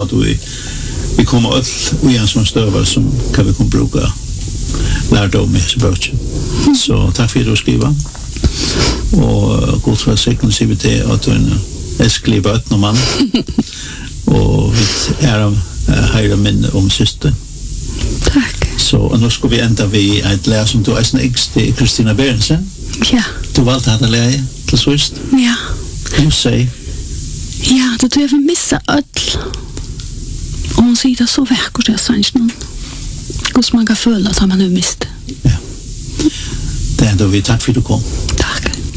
att vi kommer att göra som stövar som kan vi kunna bruka lärdom i språket. Så tack för att du skriver. Och god för sekundsivitet att du är skriva ut någon man. Och vi är höjda minne om syster. Tack. Så nu ska vi ända vid ett lär som du är snäggst till Kristina Berensen. Ja. Du valde att lära till sist. Ja. Du säger. Ja, det tror jag missa öll. Och hon säger det så vackert jag sanns någon. Hur man kan føle att man nu mist. Ja. Det är då vi tack för att du kom. Tack.